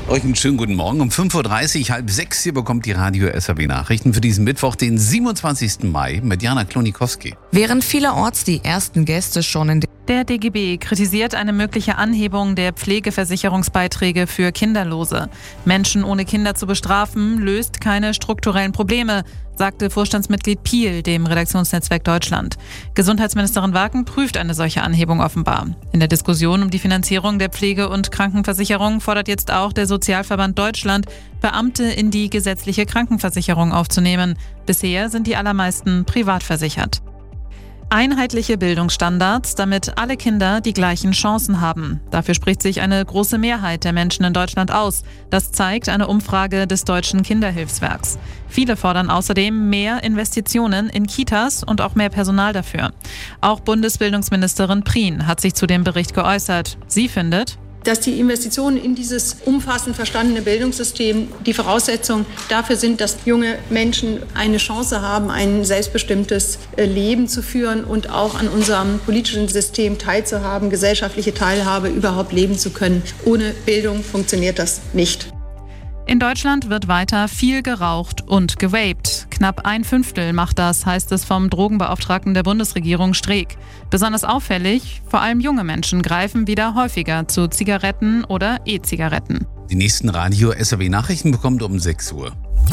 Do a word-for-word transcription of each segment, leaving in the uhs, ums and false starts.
Euch einen schönen guten Morgen. Um fünf Uhr dreißig, halb sechs, ihr bekommt die Radio S R W Nachrichten für diesen Mittwoch, den siebenundzwanzigsten Mai mit Jana Klonikowski. Während vielerorts die ersten Gäste schon in Der D G B kritisiert eine mögliche Anhebung der Pflegeversicherungsbeiträge für Kinderlose. Menschen ohne Kinder zu bestrafen, löst keine strukturellen Probleme, sagte Vorstandsmitglied Piel dem Redaktionsnetzwerk Deutschland. Gesundheitsministerin Waken prüft eine solche Anhebung offenbar. In der Diskussion um die Finanzierung der Pflege- und Krankenversicherung fordert jetzt auch der Sozialverband Deutschland, Beamte in die gesetzliche Krankenversicherung aufzunehmen. Bisher sind die allermeisten privat versichert. Einheitliche Bildungsstandards, damit alle Kinder die gleichen Chancen haben. Dafür spricht sich eine große Mehrheit der Menschen in Deutschland aus. Das zeigt eine Umfrage des Deutschen Kinderhilfswerks. Viele fordern außerdem mehr Investitionen in Kitas und auch mehr Personal dafür. Auch Bundesbildungsministerin Prien hat sich zu dem Bericht geäußert. Sie findet, dass die Investitionen in dieses umfassend verstandene Bildungssystem die Voraussetzung dafür sind, dass junge Menschen eine Chance haben, ein selbstbestimmtes Leben zu führen und auch an unserem politischen System teilzuhaben, gesellschaftliche Teilhabe überhaupt leben zu können. Ohne Bildung funktioniert das nicht. In Deutschland wird weiter viel geraucht und gewaped. Knapp ein Fünftel macht das, heißt es vom Drogenbeauftragten der Bundesregierung Streeck. Besonders auffällig, vor allem junge Menschen greifen wieder häufiger zu Zigaretten oder E-Zigaretten. Die nächsten Radio S R W Nachrichten bekommt ihr um sechs Uhr.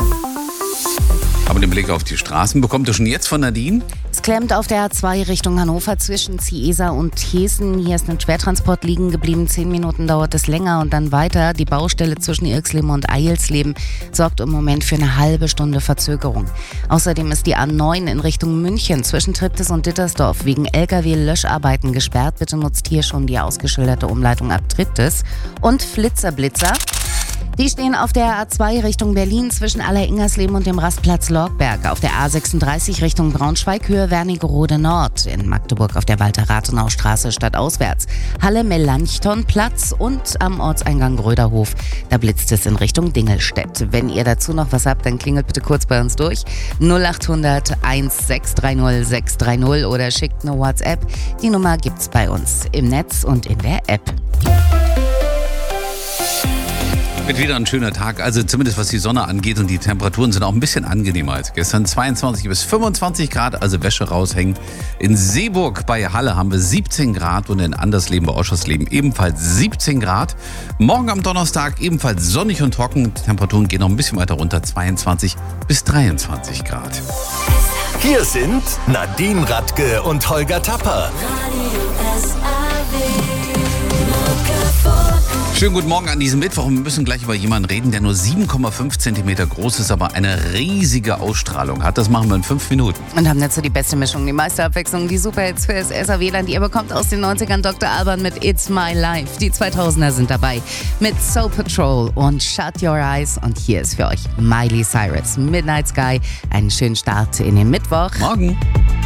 Aber den Blick auf die Straßen bekommt ihr schon jetzt von Nadine. Es klemmt auf der A zwei Richtung Hannover zwischen Ciesa und Hessen. Hier ist ein Schwertransport liegen geblieben. Zehn Minuten dauert es länger und dann weiter. Die Baustelle zwischen Irxleben und Eilsleben sorgt im Moment für eine halbe Stunde Verzögerung. Außerdem ist die A neun in Richtung München zwischen Triptis und Dittersdorf wegen L K W-Löscharbeiten gesperrt. Bitte nutzt hier schon die ausgeschilderte Umleitung ab Triptis. Und Flitzerblitzer. Die stehen auf der A zwei Richtung Berlin zwischen Aller-Ingersleben und dem Rastplatz Lorgberg. Auf der A sechsunddreißig Richtung Braunschweig, Höhe Wernigerode Nord. In Magdeburg auf der Walter-Rathenau-Straße stadtauswärts. Halle-Melanchthon-Platz und am Ortseingang Gröderhof. Da blitzt es in Richtung Dingelstedt. Wenn ihr dazu noch was habt, dann klingelt bitte kurz bei uns durch. null acht hundert eins sechs drei null sechs drei null oder schickt eine WhatsApp. Die Nummer gibt's bei uns im Netz und in der App. Wird wieder ein schöner Tag, also zumindest was die Sonne angeht, und die Temperaturen sind auch ein bisschen angenehmer als gestern. zweiundzwanzig bis fünfundzwanzig Grad, also Wäsche raushängen. In Seeburg bei Halle haben wir siebzehn Grad und in Andersleben bei Oschersleben ebenfalls siebzehn Grad. Morgen am Donnerstag ebenfalls sonnig und trocken. Die Temperaturen gehen noch ein bisschen weiter runter, zweiundzwanzig bis dreiundzwanzig Grad. Hier sind Nadine Radke und Holger Tapper. Schönen guten Morgen an diesem Mittwoch. Wir müssen gleich über jemanden reden, der nur sieben Komma fünf Zentimeter groß ist, aber eine riesige Ausstrahlung hat. Das machen wir in fünf Minuten. Und haben dazu die beste Mischung, die meiste Abwechslung, die Superhits für das S R W-Land. Ihr bekommt aus den neunzigern Doktor Alban mit It's My Life. Die zweitausender sind dabei mit Soul Patrol und Shut Your Eyes. Und hier ist für euch Miley Cyrus, Midnight Sky. Einen schönen Start in den Mittwoch. Morgen.